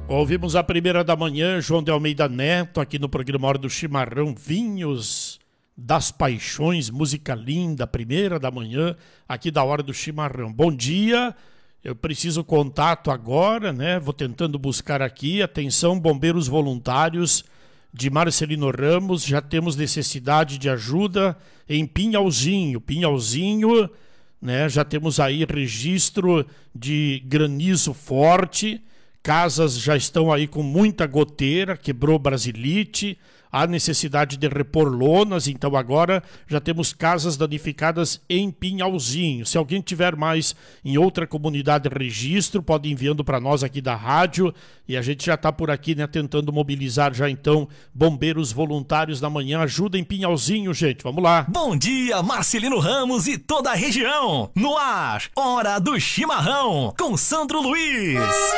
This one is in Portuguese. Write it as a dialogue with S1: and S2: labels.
S1: Ouvimos a primeira da manhã, João de Almeida Neto, aqui no programa Hora do Chimarrão, Vinhos das Paixões, música linda, primeira da manhã, aqui da Hora do Chimarrão. Bom dia, eu preciso contato agora, né? Vou tentando buscar aqui, atenção, bombeiros voluntários de Marcelino Ramos, já temos necessidade de ajuda em Pinhalzinho, né? Já temos aí registro de granizo forte. Casas já estão aí com muita goteira, quebrou brasilite, há necessidade de repor lonas, então agora já temos casas danificadas em Pinhalzinho. Se alguém tiver mais em outra comunidade registro, pode ir enviando para nós aqui da rádio e a gente já está por aqui, né, tentando mobilizar já então bombeiros voluntários da manhã. Ajuda em Pinhalzinho, gente, vamos lá.
S2: Bom dia, Marcelino Ramos e toda a região. No ar, Hora do Chimarrão, com Sandro Luiz.